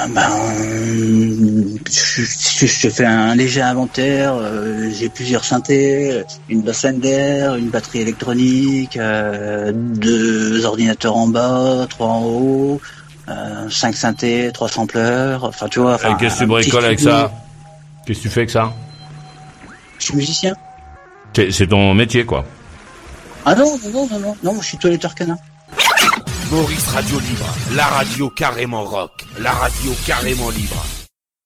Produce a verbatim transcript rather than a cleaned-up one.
ben, je, je, je fais un léger inventaire. Euh, j'ai plusieurs synthés, une basse Fender, une batterie électronique, euh, deux ordinateurs en bas, trois en haut, euh, cinq synthés, trois sampleurs. Enfin, tu vois. Enfin, qu'est-ce que tu bricoles avec ça? Qu'est-ce que tu fais avec ça? Je suis musicien. C'est, c'est ton métier, quoi. Ah non, non, non, non, non, non, je suis toiletteur canin. Maurice Radio Libre, la radio carrément rock, la radio carrément libre.